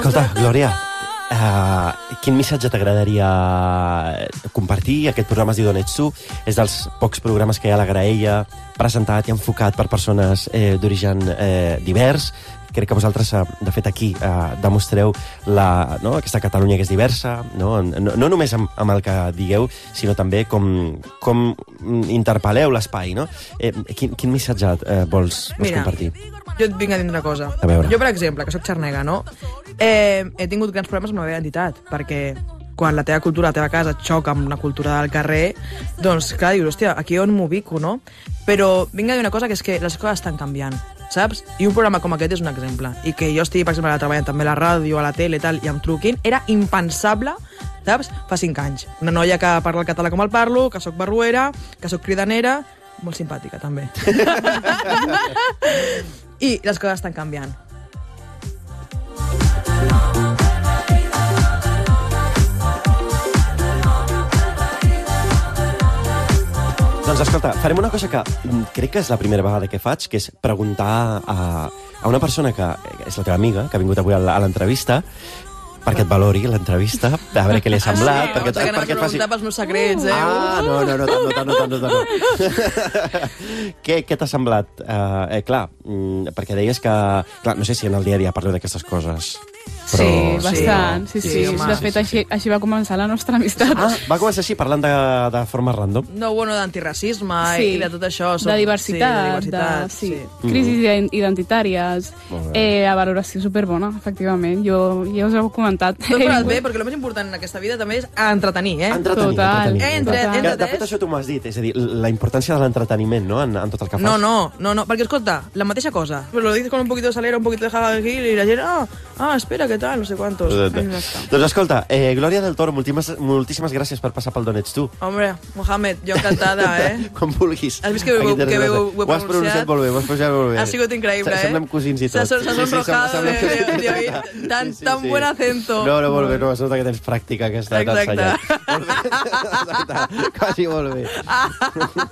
Escolta, Glòria, quin missatge t'agradaria compartir? Aquest programa es diu D'on ets tu? És dels pocs programes que hi ha a la Graella, presentat i enfocat per persones d'origen divers. Crec que vosaltres, de fet, aquí demostreu aquesta Catalunya que és diversa, no només amb el que digueu, sinó també com interpel·leu l'espai, no? Quin missatge vols compartir? Jo et vinc a dir una cosa. A veure. Jo, per exemple, que soc xarnega, no? He tingut grans problemes amb la meva identitat, perquè quan la teva cultura, la teva casa, et xoca amb la cultura del carrer, doncs, clar, dius, hòstia, aquí on m'ubico, no? Però vinc a dir una cosa, que és que les coses estan canviant, saps? I un programa com aquest és un exemple. I que jo estigui, per exemple, treballant també a la ràdio, a la tele i tal, i em truquin, era impensable, saps? Fa 5 anys. Una noia que parla el català com el parlo, que sóc barruera, que sóc cridanera, molt simpàtica, també. I les coses estan canviant. Doncs escolta, farem una cosa que crec que és la primera vegada que faig, que és preguntar a una persona que és la teva amiga, que ha vingut avui a l'entrevista, perquè et valori l'entrevista, a veure què li ha semblat. Perquè no m'has preguntat pels meus secrets, eh? No. Què t'ha semblat? Clar, perquè deies que... Clar, no sé si en el dia a dia parleu d'aquestes coses. Però... Sí, bastant, sí. De fet, així va començar la nostra amistat. Va començar així, parlant de forma random? No, bueno, d'antiracisme i de tot això. De diversitat, crisis identitàries, la valoració superbona, efectivament. Jo ja us ho he comentat. Tot per al bé, perquè el més important en aquesta vida també és entretenir, eh? Entretenir. De fet, això tu m'has dit, és a dir, la importància de l'entreteniment, no?, en tot el que fas. No, perquè, escolta, la mateixa cosa. Lo dices con un poquito de salera, un poquito de jagagil, y la gent, espera, ¿qué tal? No sé cuántos. Doncs escolta, Glòria del Toro, moltíssimes gràcies per passar pel D'on ets tu. Hombre, Mohamed, jo encantada, Com vulguis. Has vist que ho he pronunciat molt bé, Ha sigut increïble, Semblem cosins i tot. S'ha sonrojado de oír tan buen acento. No, molt bé, es nota que tens pràctica aquesta. Exacte. Quasi molt bé.